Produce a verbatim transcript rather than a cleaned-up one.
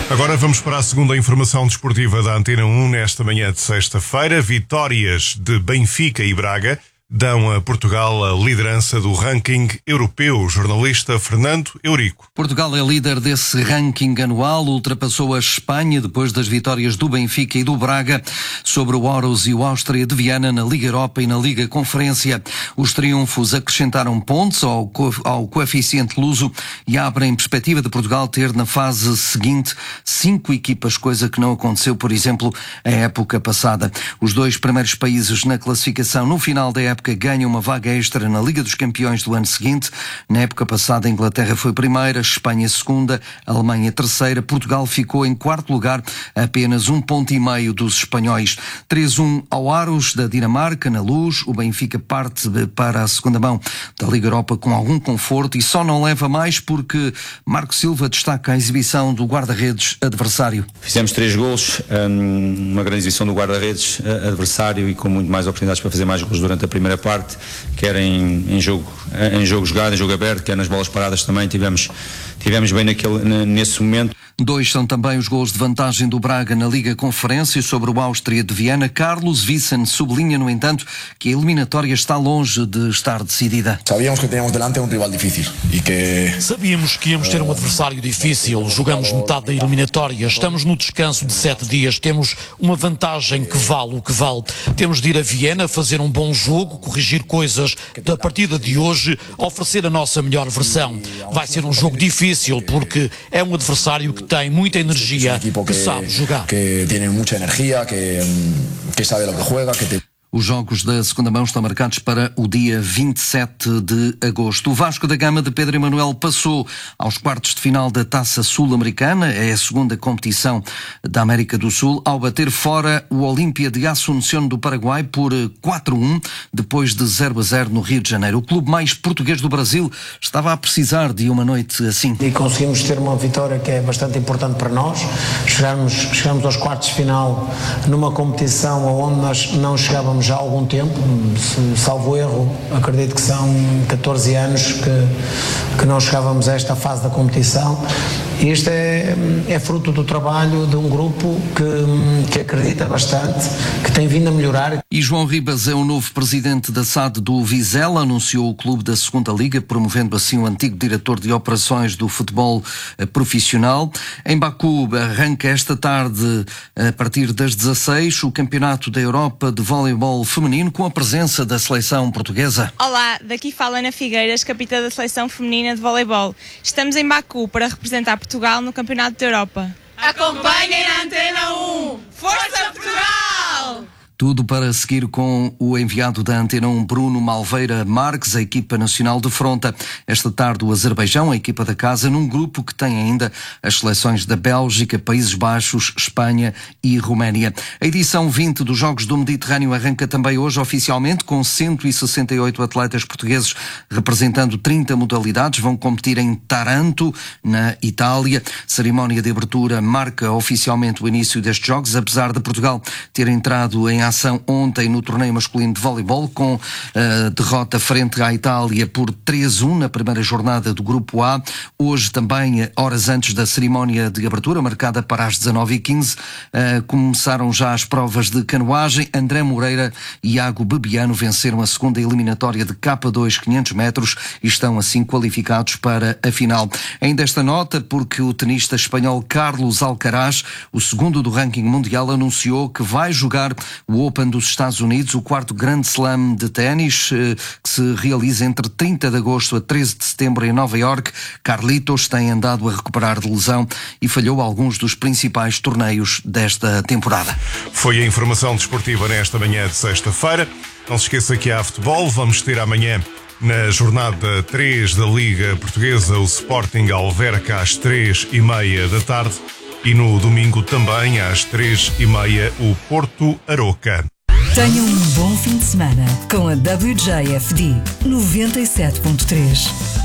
Agora vamos para a segunda informação desportiva da Antena um nesta manhã de sexta-feira. Vitórias de Benfica e Braga dão a Portugal a liderança do ranking europeu. O jornalista Fernando Eurico. Portugal é líder desse ranking anual, ultrapassou a Espanha depois das vitórias do Benfica e do Braga sobre o Aarhus e o Áustria de Viana na Liga Europa e na Liga Conferência. Os triunfos acrescentaram pontos ao, co- ao coeficiente luso e abrem perspectiva de Portugal ter na fase seguinte cinco equipas, coisa que não aconteceu, por exemplo, a época passada. Os dois primeiros países na classificação no final da época ganham uma vaga extra na Liga dos Campeões do ano seguinte. Na época passada, a Inglaterra foi primeira, Espanha segunda, a Alemanha terceira. Portugal ficou em quarto lugar, a apenas um ponto e meio dos espanhóis. três a um ao Aarhus da Dinamarca, na Luz. O Benfica parte para a segunda mão da Liga Europa com algum conforto e só não leva mais porque Marco Silva destaca a exibição do guarda-redes adversário. Fizemos três golos, uma grande exibição do guarda-redes adversário e com muito mais oportunidades para fazer mais golos durante a primeira parte, quer em, em, jogo, em jogo jogado, em jogo aberto, quer nas bolas paradas também, tivemos, tivemos bem naquele, nesse momento. Dois são também os gols de vantagem do Braga na Liga Conferência sobre o Áustria de Viana. Carlos Vicen sublinha, no entanto, que a eliminatória está longe de estar decidida. Sabíamos que tínhamos delante um rival difícil e que... Sabíamos que íamos ter um adversário difícil. Jogamos metade da eliminatória, estamos no descanso de sete dias, temos uma vantagem que vale o que vale. Temos de ir a Viena, fazer um bom jogo, corrigir coisas da partida de hoje, oferecer a nossa melhor versão. Vai ser um jogo difícil porque é um adversário que tem muita energia, que sabe jogar. Que tem muita energia, que, que sabe o que joga, que te... Os jogos da segunda mão estão marcados para o dia vinte e sete de agosto. O Vasco da Gama de Pedro Emanuel passou aos quartos de final da Taça Sul-Americana, é a segunda competição da América do Sul, ao bater fora o Olímpia de Asunción do Paraguai por quatro a um, depois de zero a zero no Rio de Janeiro. O clube mais português do Brasil estava a precisar de uma noite assim. E conseguimos ter uma vitória que é bastante importante para nós. Chegamos, chegamos aos quartos de final numa competição onde nós não chegávamos já há algum tempo, se, salvo erro, acredito que são catorze anos que, que não chegávamos a esta fase da competição. E isto é, é fruto do trabalho de um grupo que, que acredita bastante, que tem vindo a melhorar. E João Ribas é o novo presidente da S A D do Vizela, anunciou o clube da segunda Liga, promovendo assim o antigo diretor de operações do futebol profissional. Em Baku arranca esta tarde, a partir das dezasseis, o Campeonato da Europa de Voleibol Feminino, com a presença da seleção portuguesa. Olá, daqui fala Ana Figueiras, capitã da seleção feminina de voleibol. Estamos em Baku para representar Portugal no Campeonato da Europa. Acompanhem a Antena um! Força Portugal! Tudo para seguir com o enviado da Antena um, Bruno Malveira Marques, a equipa nacional de fronta. Esta tarde o Azerbaijão, a equipa da casa, num grupo que tem ainda as seleções da Bélgica, Países Baixos, Espanha e Roménia. A edição vinte dos Jogos do Mediterrâneo arranca também hoje oficialmente, com cento e sessenta e oito atletas portugueses representando trinta modalidades. Vão competir em Taranto, na Itália. Cerimónia de abertura marca oficialmente o início destes Jogos, apesar de Portugal ter entrado em ação ontem no torneio masculino de voleibol, com uh, derrota frente à Itália por três a um na primeira jornada do Grupo A. Hoje também, horas antes da cerimónia de abertura, marcada para as dezanove e quinze, uh, começaram já as provas de canoagem. André Moreira e Iago Bebiano venceram a segunda eliminatória de K dois quinhentos metros e estão assim qualificados para a final. Ainda esta nota, porque o tenista espanhol Carlos Alcaraz, o segundo do ranking mundial, anunciou que vai jogar o Open dos Estados Unidos, o quarto Grand Slam de ténis, que se realiza entre trinta de agosto a treze de setembro em Nova Iorque. Carlitos tem andado a recuperar de lesão e falhou alguns dos principais torneios desta temporada. Foi a informação desportiva nesta manhã de sexta-feira. Não se esqueça que há futebol. Vamos ter amanhã, na jornada três da Liga Portuguesa, o Sporting Alverca às três e meia da tarde. E no domingo também, às três e meia, o Porto Aroca. Tenham um bom fim de semana com a W J F D noventa e sete ponto três.